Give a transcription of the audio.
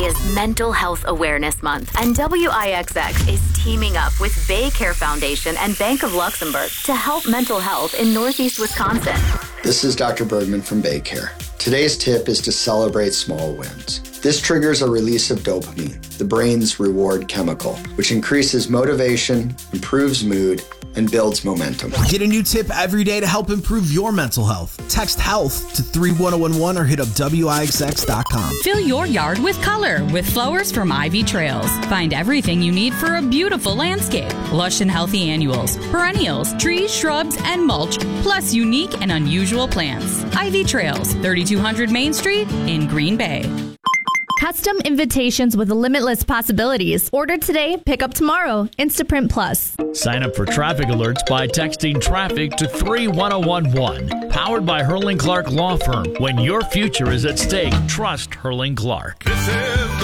is Mental Health Awareness Month, and WIXX is teaming up with Bay Care Foundation and Bank of Luxembourg to help mental health in Northeast Wisconsin. This is Dr. Bergman from Bay Care. Today's tip is to celebrate small wins. This triggers a release of dopamine, the brain's reward chemical, which increases motivation, improves mood, and builds momentum. Get a new tip every day to help improve your mental health. Text HEALTH to 31011 or hit up WIXX.com. Fill your yard with color with flowers from Ivy Trails. Find everything you need for a beautiful landscape. Lush and healthy annuals, perennials, trees, shrubs, and mulch, plus unique and unusual plants. Ivy Trails, 3200 Main Street in Green Bay. Custom invitations with limitless possibilities. Order today, pick up tomorrow. Instaprint Plus. Sign up for traffic alerts by texting traffic to 31011. Powered by Herling Clark Law Firm. When your future is at stake, trust Herling Clark. This is